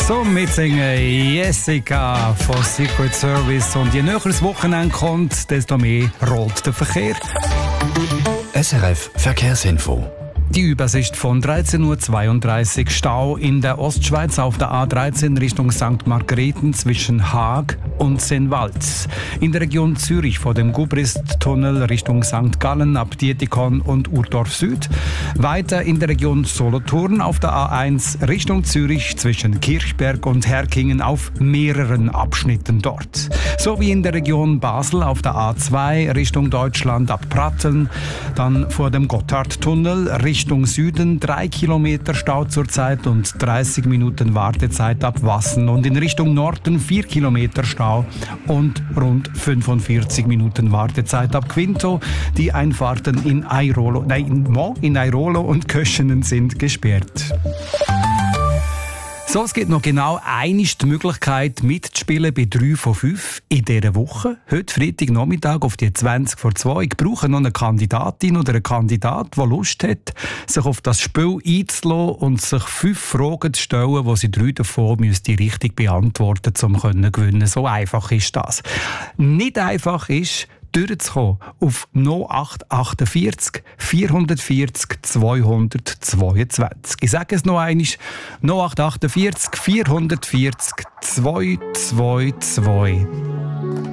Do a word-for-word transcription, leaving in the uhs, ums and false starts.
So mitsingen Jessica von Secret Service. Und je näher das Wochenende kommt, desto mehr rollt der Verkehr. S R F Verkehrsinfo. Die Übersicht von dreizehn Uhr zweiunddreißig. Stau in der Ostschweiz auf der A dreizehn Richtung Sankt Margrethen zwischen Haag und Sennwald. In der Region Zürich vor dem Gubrist-Tunnel Richtung Sankt Gallen ab Dietikon und Urdorf Süd. Weiter in der Region Solothurn auf der A eins Richtung Zürich zwischen Kirchberg und Herkingen auf mehreren Abschnitten dort. Sowie in der Region Basel auf der A zwei Richtung Deutschland ab Pratteln. Dann vor dem Gotthardtunnel Richtung Süden drei Kilometer Stau zurzeit und dreißig Minuten Wartezeit ab Wassen. Und in Richtung Norden vier Kilometer Stau und rund fünfundvierzig Minuten Wartezeit ab Quinto. Die Einfahrten in Airolo, nein, in, Mo, in Airolo und Köschenen sind gesperrt. So, es gibt noch genau eine die Möglichkeit mitzuspielen bei drei von fünf in dieser Woche. Heute Freitagnachmittag auf die zwanzig vor zwei. Ich brauche noch eine Kandidatin oder einen Kandidat, der Lust hat, sich auf das Spiel einzulassen und sich fünf Fragen zu stellen, wo sie drei davon müsste richtig beantworten, um zu gewinnen. So einfach ist das. Nicht einfach ist, durchzukommen auf null acht achtundvierzig vierhundertvierzig zweihundertzweiundzwanzig. Ich sage es noch einmal, null acht achtundvierzig vierhundertvierzig zweihundertzweiundzwanzig.